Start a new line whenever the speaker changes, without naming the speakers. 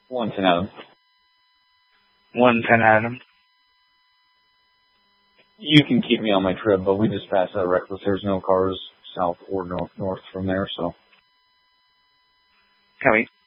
110 Adam.
110 Adam.
You can keep me on my trip, but we just passed out reckless. There's no cars south or north from there, so.
Copy.